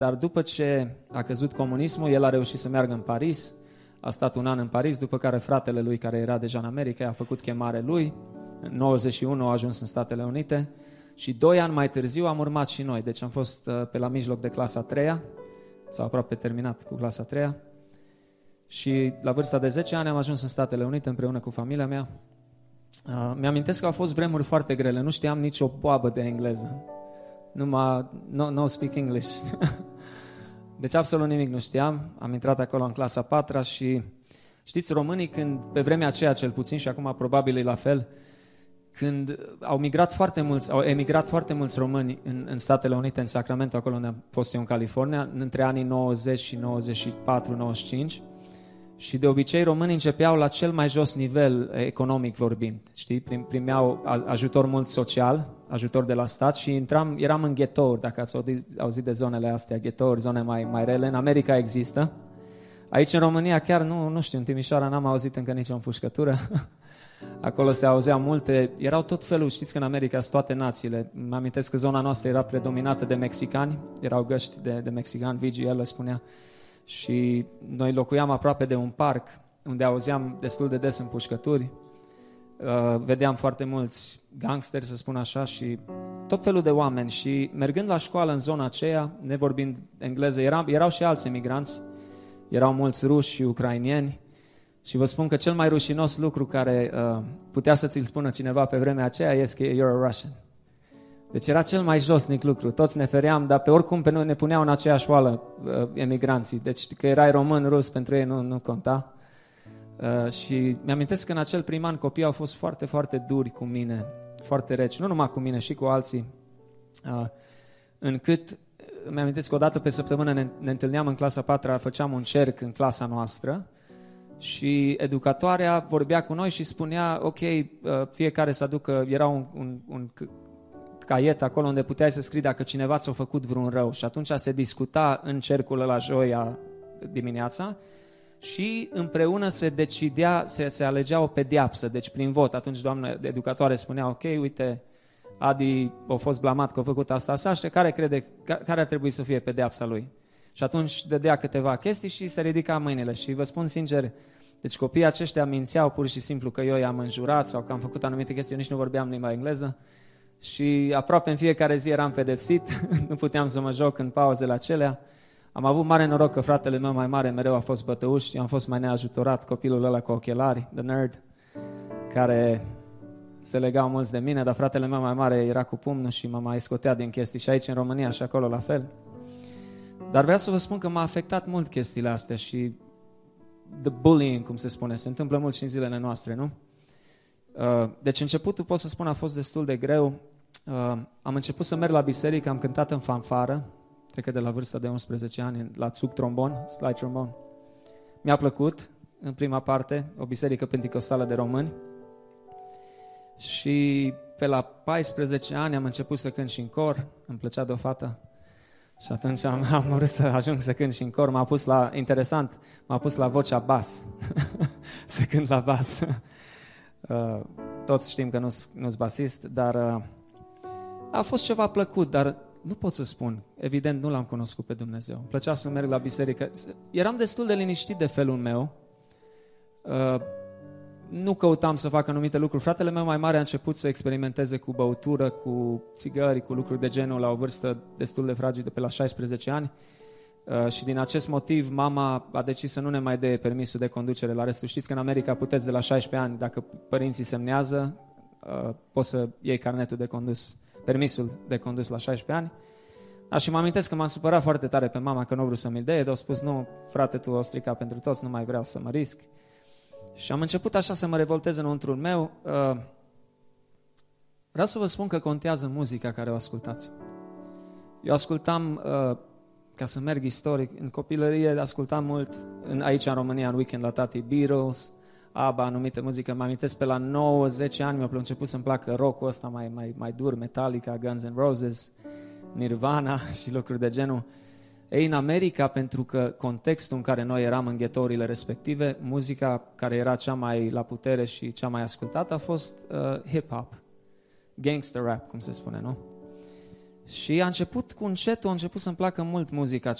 Dar după ce a căzut comunismul, el a reușit să meargă în Paris, a stat un an în Paris, după care fratele lui, care era deja în America, a făcut chemare lui. În 91 a ajuns în Statele Unite și 2 ani mai târziu am urmat și noi. Deci am fost pe la mijloc de clasa 3-a, sau aproape terminat cu clasa 3-a. Și la vârsta de 10 ani am ajuns în Statele Unite împreună cu familia mea. Mi-amintesc că au fost vremuri foarte grele, nu știam nicio boabă de engleză. No speak English. Deci absolut nimic nu știam. Am intrat acolo în clasa 4-a și știți, românii când, pe vremea aceea cel puțin și acum probabil e la fel, când au emigrat foarte mulți români în Statele Unite, în Sacramento, acolo unde am fost eu în California, între anii 90 și 94-95, și de obicei românii începeau la cel mai jos nivel economic vorbind, știi? Primeau ajutor mult social, ajutor de la stat și eram în ghetouri, dacă ați auzit de zonele astea, ghetouri, zone mai rele. În America există. Aici în România chiar nu știu, în Timișoara n-am auzit încă nicio împușcătură. Acolo se auzeau multe, erau tot felul, știți că în America sunt toate națiile. Mă amintesc că zona noastră era predominată de mexicani, erau găști de mexicani, VGL le spunea. Și noi locuiam aproape de un parc unde auzeam destul de des împușcături, vedeam foarte mulți gangsteri, să spun așa, și tot felul de oameni. Și mergând la școală în zona aceea, nevorbind engleză, erau și alți emigranți, erau mulți ruși și ucrainieni. Și vă spun că cel mai rușinos lucru care putea să ți-l spună cineva pe vremea aceea este că you're a Russian. Deci era cel mai josnic lucru. Toți ne feream, dar pe oricum pe noi ne puneau în aceeași oală emigranții. Deci că erai român, rus, pentru ei nu conta. Și mi-amintesc că în acel prim an copiii au fost foarte, foarte duri cu mine, foarte reci, nu numai cu mine, și cu alții. Încât mi-amintesc că o dată pe săptămână ne întâlneam în clasa 4-a, făceam un cerc în clasa noastră și educatoarea vorbea cu noi și spunea, ok, fiecare să aducă, era un caiet acolo unde puteai să scrii dacă cineva ți-a făcut vreun rău. Și atunci se discuta în cercul ăla joia dimineața și împreună se decidea, se alegea o pedeapsă, deci prin vot. Atunci doamna educatoare spunea, ok, uite, Adi a fost blamat că a făcut asta, și care ar trebui să fie pedeapsa lui? Și atunci dădea câteva chestii și se ridica mâinile. Și vă spun sincer, deci copiii aceștia mințeau pur și simplu că eu i-am înjurat sau că am făcut anumite chestii, eu nici nu vorbeam limba engleză. Și aproape în fiecare zi eram pedepsit, nu puteam să mă joc în pauzele acelea. Am avut mare noroc că fratele meu mai mare mereu a fost bătăuș, eu am fost mai neajutorat, copilul ăla cu ochelari, the nerd, care se legau mulți de mine, dar fratele meu mai mare era cu pumnul și mă mai scotea din chestii, și aici în România și acolo la fel. Dar vreau să vă spun că m-a afectat mult chestiile astea și the bullying, cum se spune, se întâmplă mult și în zilele noastre, nu? Deci începutul, pot să spun, a fost destul de greu. Am început să merg la biserică, am cântat în fanfară, cred că de la vârsta de 11 ani, la țuc trombon, slide trombon. Mi-a plăcut, în prima parte, o biserică penticostală de români. Și pe la 14 ani am început să cânt și în cor, îmi plăcea de o fată. Și atunci am vrut să ajung să cânt și în cor, m-a pus la vocea bas, să cânt la bas. Toți știm că nu-s basist, dar a fost ceva plăcut, dar nu pot să spun. Evident, nu l-am cunoscut pe Dumnezeu. Îmi plăcea să merg la biserică. Eram destul de liniștit de felul meu. Nu căutam să fac anumite lucruri. Fratele meu mai mare a început să experimenteze cu băutură, cu țigări, cu lucruri de genul la o vârstă destul de fragedă, pe la 16 ani. Și din acest motiv mama a decis să nu ne mai dea permisul de conducere la restul. Știți că în America puteți de la 16 ani, dacă părinții semnează, poți să iei carnetul de condus, permisul de condus la 16 ani. Și mă amintesc că m-am supărat foarte tare pe mama că nu vreau să mi-l dea, dar a spus, nu, frate, tu o strica pentru toți, nu mai vreau să mă risc. Și am început așa să mă revoltez înăuntrul meu. Vreau să vă spun că contează muzica care o ascultați. Eu ascultam, ca să merg istoric, în copilărie ascultam mult, aici în România, în weekend la tati, Beatles, ABBA, anumită muzică. Mă amintesc pe la 9-10 ani mi-a început să-mi placă rock-ul ăsta mai dur, Metallica, Guns N' Roses, Nirvana și lucruri de genul. Ei, în America, pentru că contextul în care noi eram în ghetourile respective, muzica care era cea mai la putere și cea mai ascultată a fost hip-hop, gangster rap, cum se spune, nu? Și a început cu încetul, a început să-mi placă mult muzica